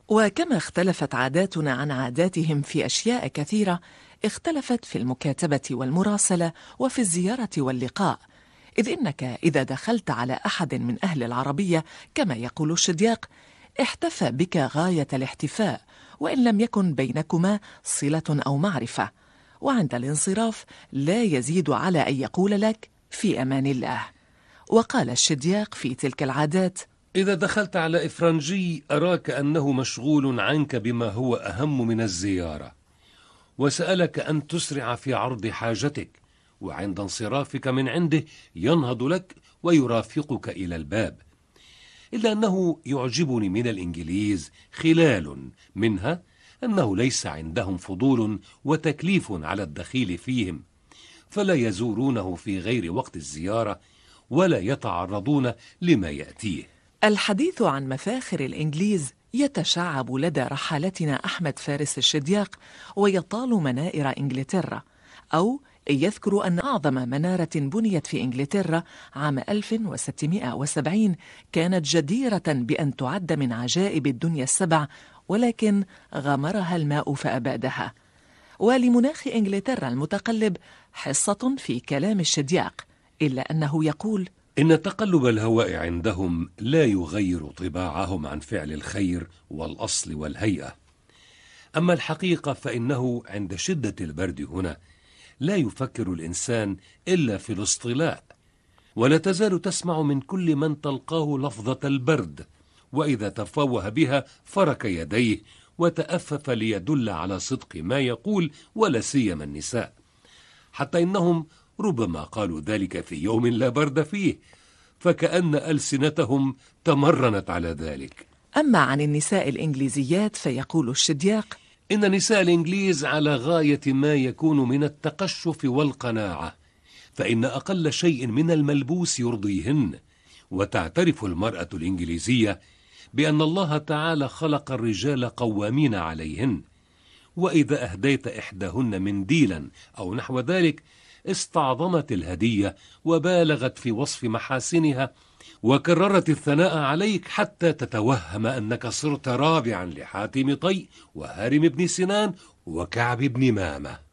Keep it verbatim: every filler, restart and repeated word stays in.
وكما اختلفت عاداتنا عن عاداتهم في أشياء كثيرة، اختلفت في المكاتبة والمراسلة وفي الزيارة واللقاء، إذ إنك إذا دخلت على أحد من أهل العربية كما يقول الشدياق احتفى بك غاية الاحتفاء، وإن لم يكن بينكما صلة أو معرفة، وعند الانصراف لا يزيد على أن يقول لك في أمان الله. وقال الشدياق في تلك العادات: إذا دخلت على إفرنجي أراك أنه مشغول عنك بما هو أهم من الزيارة، وسألك أن تسرع في عرض حاجتك، وعند انصرافك من عنده ينهض لك ويرافقك إلى الباب. إلا أنه يعجبني من الإنجليز خلال منها أنه ليس عندهم فضول وتكليف على الدخيل فيهم، فلا يزورونه في غير وقت الزيارة ولا يتعرضون لما يأتيه. الحديث عن مفاخر الإنجليز يتشعب لدى رحالتنا أحمد فارس الشدياق ويطال منائر إنجلترا، أو يذكر أن أعظم منارة بنيت في إنجلترا عام ألف وستمائة وسبعين كانت جديرة بأن تعد من عجائب الدنيا السبع، ولكن غمرها الماء فأبادها. ولمناخ إنجلترا المتقلب حصة في كلام الشدياق، إلا أنه يقول: إن تقلب الهواء عندهم لا يغير طباعهم عن فعل الخير والأصل والهيئة. أما الحقيقة فإنه عند شدة البرد هنا لا يفكر الإنسان إلا في الاصطلاء، ولا تزال تسمع من كل من تلقاه لفظة البرد، وإذا تفوه بها فرك يديه وتأفف ليدل على صدق ما يقول، ولا سيما النساء، حتى إنهم ربما قالوا ذلك في يوم لا برد فيه، فكأن ألسنتهم تمرنت على ذلك. أما عن النساء الإنجليزيات فيقول الشدياق: إن نساء الإنجليز على غاية ما يكون من التقشف والقناعة، فإن أقل شيء من الملبوس يرضيهن، وتعترف المرأة الإنجليزية بأن الله تعالى خلق الرجال قوامين عليهن، وإذا أهديت إحداهن منديلا أو نحو ذلك استعظمت الهدية وبالغت في وصف محاسنها، وكررت الثناء عليك حتى تتوهم أنك صرت رابعا لحاتم طي وهارم بن سنان وكعب بن مامة.